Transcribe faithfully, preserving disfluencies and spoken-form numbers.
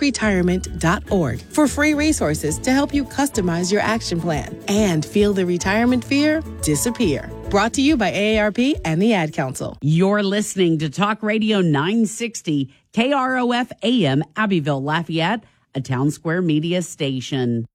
retirement dot org for free resources to help you customize your action plan and feel the retirement fear disappear. Brought to you by A A R P and the Ad Council. You're listening to Talk Radio nine sixty K R O F A M, Abbeville, Lafayette, a Town Square Media station.